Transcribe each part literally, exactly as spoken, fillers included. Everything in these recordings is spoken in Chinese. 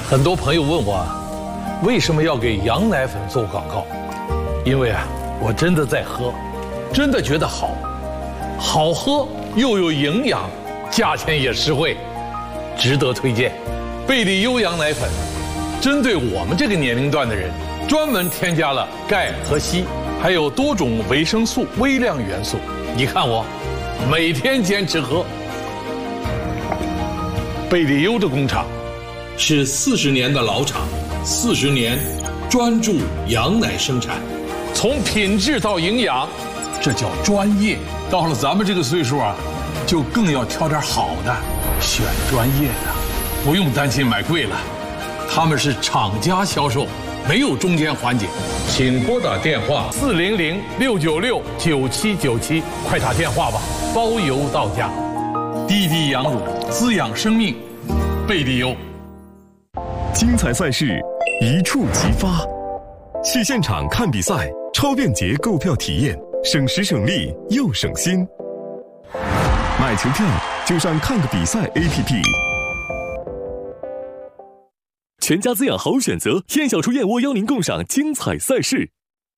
很多朋友问我，为什么要给羊奶粉做广告？因为啊，我真的在喝，真的觉得好，好喝又有营养，价钱也实惠，值得推荐。贝利优羊奶粉，针对我们这个年龄段的人，专门添加了钙和硒，还有多种维生素、微量元素。你看我，每天坚持喝。贝利优的工厂是四十年的老厂，四十年专注羊奶生产，从品质到营养，这叫专业。到了咱们这个岁数啊，就更要挑点好的，选专业的，不用担心买贵了。他们是厂家销售，没有中间环节。请拨打电话四零零六九六九七九七，快打电话吧，包邮到家。滴滴羊乳，滋养生命，贝利优。 精彩赛事一触即发，去现场看比赛，超便捷购票体验，省时省力又省心。买球票就上看个比赛 A P P。 全家滋养好选择，燕小厨燕窝邀您共赏精彩赛事。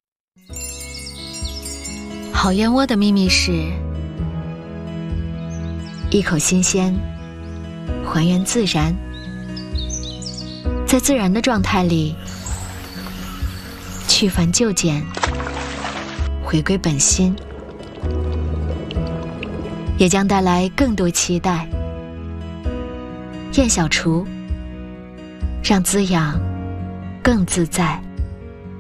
好燕窝的秘密是一口新鲜，还原自然，在自然的状态里去繁就简，回归本心，也将带来更多期待。燕小厨，让滋养更自在。